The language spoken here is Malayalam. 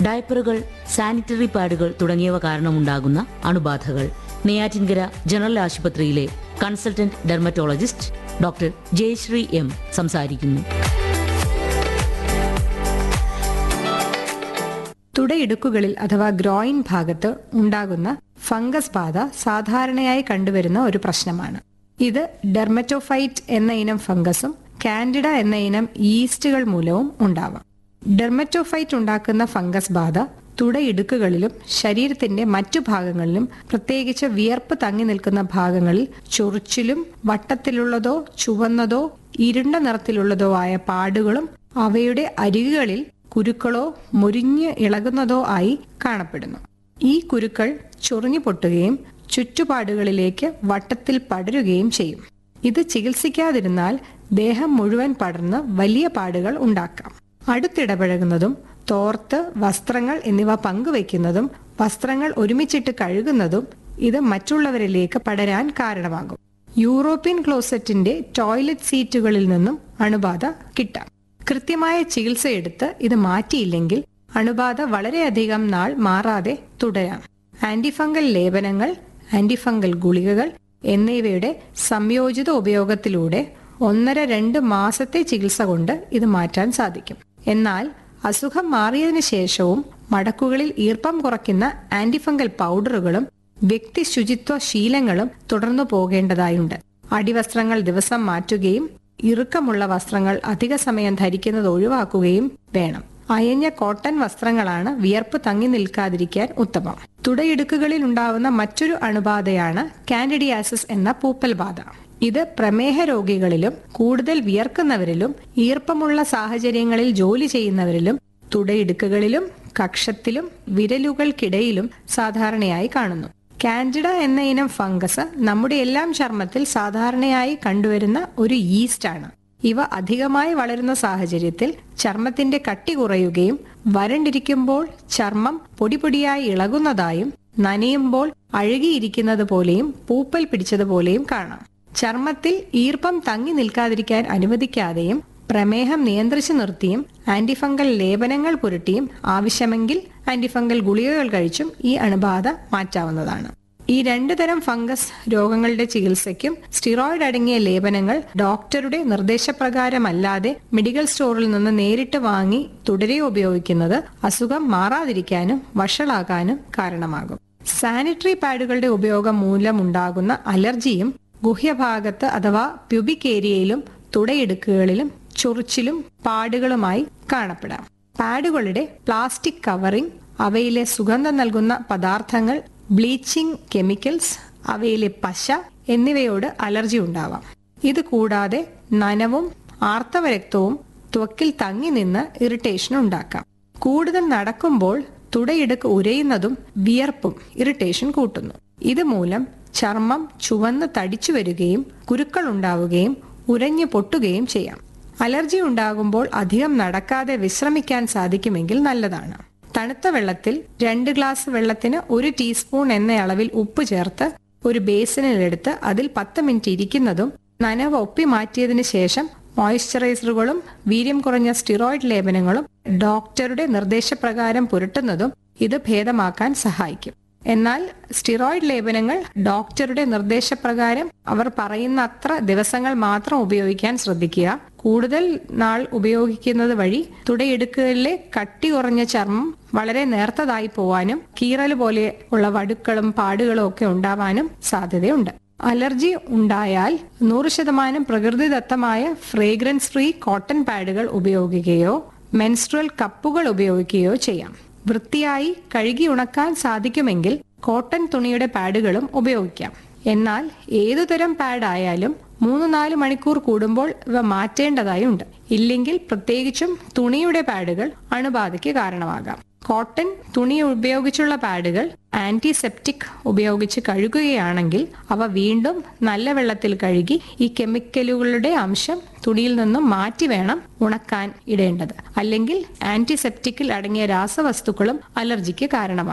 ഡയപ്പറുകൾ, സാനിറ്ററി പാഡുകൾ തുടങ്ങിയവ കാരണമുണ്ടാകുന്ന അണുബാധകൾ. നെയ്യാറ്റിൻകര ജനറൽ ആശുപത്രിയിലെ consultant dermatologist doctor Jayashree M സംസാരിക്കുന്നു. തുടയിടുക്കുകളിൽ അഥവാ ഗ്രോയിൻ ഭാഗത്ത് ഉണ്ടാകുന്ന ഫംഗസ് ബാധ സാധാരണയായി കണ്ടുവരുന്ന ഒരു പ്രശ്നമാണ്. ഇത് ഡെർമറ്റോഫൈറ്റ് എന്ന ഇനം ഫംഗസും കാൻഡിഡ എന്ന ഇനം ഈസ്റ്റുകൾ മൂലവും ഉണ്ടാവാം. ഡെർമറ്റോഫൈറ്റ് ഉണ്ടാക്കുന്ന ഫംഗസ് ബാധ തുടയിടുക്കുകളിലും ശരീരത്തിന്റെ മറ്റു ഭാഗങ്ങളിലും, പ്രത്യേകിച്ച് വിയർപ്പ് തങ്ങി നിൽക്കുന്ന ഭാഗങ്ങളിൽ ചൊറിച്ചിലും വട്ടത്തിലുള്ളതോ ചുവന്നതോ ഇരുണ്ട നിറത്തിലുള്ളതോ ആയ പാടുകളും അവയുടെ അരികുകളിൽ കുരുക്കളോ മുരിഞ്ഞ് ഇളകുന്നതോ ആയി കാണപ്പെടുന്നു. ഈ കുരുക്കൾ ചൊറിഞ്ഞു പൊട്ടുകയും ചുറ്റുപാടുകളിലേക്ക് വട്ടത്തിൽ പടരുകയും ചെയ്യും. ഇത് ചികിത്സിക്കാതിരുന്നാൽ ദേഹം മുഴുവൻ പടർന്ന് വലിയ പാടുകൾ ഉണ്ടാക്കാം. അടുത്തിടപഴകുന്നതും തോർത്ത് വസ്ത്രങ്ങൾ എന്നിവ പങ്കുവയ്ക്കുന്നതും വസ്ത്രങ്ങൾ ഒരുമിച്ചിട്ട് കഴുകുന്നതും ഇത് മറ്റുള്ളവരിലേക്ക് പടരാൻ കാരണമാകും. യൂറോപ്യൻ ക്ലോസറ്റിന്റെ ടോയ്ലറ്റ് സീറ്റുകളിൽ നിന്നും അണുബാധ കിട്ടാം. കൃത്യമായ ചികിത്സയെടുത്ത് ഇത് മാറ്റിയില്ലെങ്കിൽ അണുബാധ വളരെയധികം നാൾ മാറാതെ തുടരാം. ആന്റിഫംഗൽ ലേപനങ്ങൾ, ആന്റിഫംഗൽ ഗുളികകൾ എന്നിവയുടെ സംയോജിത ഉപയോഗത്തിലൂടെ 1-2 മാസത്തെ ചികിത്സ കൊണ്ട് ഇത് മാറ്റാൻ സാധിക്കും. എന്നാൽ അസുഖം മാറിയതിനു ശേഷവും മടക്കുകളിൽ ഈർപ്പം കുറയ്ക്കുന്ന ആന്റിഫംഗൽ പൗഡറുകളും വ്യക്തി ശുചിത്വ ശീലങ്ങളും തുടർന്നു പോകേണ്ടതായുണ്ട്. അടിവസ്ത്രങ്ങൾ ദിവസം മാറ്റുകയും ഇറുക്കമുള്ള വസ്ത്രങ്ങൾ അധിക സമയം ധരിക്കുന്നത് ഒഴിവാക്കുകയും വേണം. അയഞ്ഞ കോട്ടൺ വസ്ത്രങ്ങളാണ് വിയർപ്പ് തങ്ങി നിൽക്കാതിരിക്കാൻ ഉത്തമം. തുടയിടുക്കുകളിൽ ഉണ്ടാവുന്ന മറ്റൊരു അണുബാധയാണ് കാൻഡിഡിയാസിസ് എന്ന പൂപ്പൽ ബാധ. ഇത് പ്രമേഹ രോഗികളിലും കൂടുതൽ വിയർക്കുന്നവരിലും ഈർപ്പമുള്ള സാഹചര്യങ്ങളിൽ ജോലി ചെയ്യുന്നവരിലും തുടയിടുക്കുകളിലും കക്ഷത്തിലും വിരലുകൾക്കിടയിലും സാധാരണയായി കാണുന്നു. കാൻഡിഡ എന്ന ഇനം ഫംഗസ് നമ്മുടെ എല്ലാം ചർമ്മത്തിൽ സാധാരണയായി കണ്ടുവരുന്ന ഒരു ഈസ്റ്റ് ആണ്. ഇവ അധികമായി വളരുന്ന സാഹചര്യത്തിൽ ചർമ്മത്തിന്റെ കട്ടി കുറയുകയും വരണ്ടിരിക്കുമ്പോൾ ചർമ്മം പൊടിപൊടിയായി ഇളകുന്നതായും നനയുമ്പോൾ അഴുകിയിരിക്കുന്നത് പോലെയും പൂപ്പൽ പിടിച്ചതുപോലെയും കാണാം. ചർമ്മത്തിൽ ഈർപ്പം തങ്ങി നിൽക്കാതിരിക്കാൻ അനുവദിക്കാതെയും പ്രമേഹം നിയന്ത്രിച്ചു നിർത്തിയും ആന്റിഫംഗൽ ലേപനങ്ങൾ പുരട്ടിയും ആവശ്യമെങ്കിൽ ആന്റിഫംഗൽ ഗുളികകൾ കഴിച്ചും ഈ അണുബാധ മാറ്റാവുന്നതാണ്. ഈ 2 തരം ഫംഗസ് രോഗങ്ങളുടെ ചികിത്സയ്ക്കും സ്റ്റിറോയിഡ് അടങ്ങിയ ലേപനങ്ങൾ ഡോക്ടറുടെ നിർദ്ദേശപ്രകാരമല്ലാതെ മെഡിക്കൽ സ്റ്റോറിൽ നിന്ന് നേരിട്ട് വാങ്ങി തുടരെ ഉപയോഗിക്കുന്നത് അസുഖം മാറാതിരിക്കാനും വഷളാകാനും കാരണമാകും. സാനിറ്ററി പാഡുകളുടെ ഉപയോഗം മൂലമുണ്ടാകുന്ന അലർജിയും ഗുഹ്യഭാഗത്ത് അഥവാ പ്യൂബിക് ഏരിയയിലും തുടയിടുക്കുകളിലും ചൊറിച്ചിലും പാടുകളുമായി കാണപ്പെടാം. പാഡുകളുടെ പ്ലാസ്റ്റിക് കവറിംഗ്, അവയിലെ സുഗന്ധം നൽകുന്ന പദാർത്ഥങ്ങൾ, ബ്ലീച്ചിങ് കെമിക്കൽസ്, അവയിലെ പശ എന്നിവയോട് അലർജി ഉണ്ടാവാം. ഇത് കൂടാതെ നനവും ആർത്തവരക്തവും ത്വക്കിൽ തങ്ങി നിന്ന് ഇറിറ്റേഷൻ ഉണ്ടാക്കാം. കൂടുതൽ നടക്കുമ്പോൾ തുടയിടുക്ക് ഉരയുന്നതും വിയർപ്പും ഇറിറ്റേഷൻ കൂട്ടുന്നു. ഇതുമൂലം ചർമ്മം ചുവന്ന് തടിച്ചു വരികയും കുരുക്കൾ ഉണ്ടാവുകയും ഉരഞ്ഞു പൊട്ടുകയും ചെയ്യാം. അലർജി ഉണ്ടാകുമ്പോൾ അധികം നടക്കാതെ വിശ്രമിക്കാൻ സാധിക്കുമെങ്കിൽ നല്ലതാണ്. തണുത്ത വെള്ളത്തിൽ 2 ഗ്ലാസ് വെള്ളത്തിന് 1 ടീസ്പൂൺ എന്ന അളവിൽ ഉപ്പ് ചേർത്ത് ഒരു ബേസിനിലെടുത്ത് അതിൽ 10 മിനിറ്റ് ഇരിക്കുന്നതും നനവ് ഒപ്പി മാറ്റിയതിനു ശേഷം മോയ്സ്ചറൈസറുകളും വീര്യം കുറഞ്ഞ സ്റ്റിറോയിഡ് ലേപനങ്ങളും ഡോക്ടറുടെ നിർദ്ദേശപ്രകാരം പുരട്ടുന്നതും ഇത് ഭേദമാക്കാൻ സഹായിക്കും. എന്നാൽ സ്റ്റിറോയിഡ് ലേപനങ്ങൾ ഡോക്ടറുടെ നിർദ്ദേശപ്രകാരം അവർ പറയുന്ന അത്ര ദിവസങ്ങൾ മാത്രം ഉപയോഗിക്കാൻ ശ്രദ്ധിക്കുക. കൂടുതൽ നാൾ ഉപയോഗിക്കുന്നത് വഴി തുടയിടുക്കുകളിലെ കട്ടി കുറഞ്ഞ ചർമ്മം വളരെ നേർത്തതായി പോവാനും കീറൽ പോലെ ഉള്ള വടുക്കളും പാടുകളും ഒക്കെ ഉണ്ടാവാനും സാധ്യതയുണ്ട്. അലർജി ഉണ്ടായാൽ 100% പ്രകൃതിദത്തമായ ഫ്രേഗ്രൻസ് ഫ്രീ കോട്ടൺ പാഡുകൾ ഉപയോഗിക്കുകയോ മെൻസ്ട്രുവൽ കപ്പുകൾ ഉപയോഗിക്കുകയോ ചെയ്യാം. വൃത്തിയായി കഴുകി ഉണക്കാൻ സാധിക്കുമെങ്കിൽ കോട്ടൺ തുണിയുടെ പാഡുകളും ഉപയോഗിക്കാം. എന്നാൽ ഏതുതരം പാഡ് ആയാലും 3-4 മണിക്കൂർ കൂടുമ്പോൾ ഇവ മാറ്റേണ്ടതായുണ്ട്. ഇല്ലെങ്കിൽ പ്രത്യേകിച്ചും തുണിയുടെ പാഡുകൾ അണുബാധയ്ക്ക് കാരണമാകാം. കോട്ടൺ തുണി ഉപയോഗിച്ചുള്ള പാഡുകൾ ആന്റിസെപ്റ്റിക് ഉപയോഗിച്ച് കഴുകുകയാണെങ്കിൽ അവ വീണ്ടും നല്ല വെള്ളത്തിൽ കഴുകി ഈ കെമിക്കലുകളുടെ അംശം തുണിയിൽ നിന്നും മാറ്റി വേണം ഉണക്കാൻ ഇടേണ്ടത്. അല്ലെങ്കിൽ ആന്റിസെപ്റ്റിക്കിൽ അടങ്ങിയ രാസവസ്തുക്കളും അലർജിക്ക് കാരണമാകും.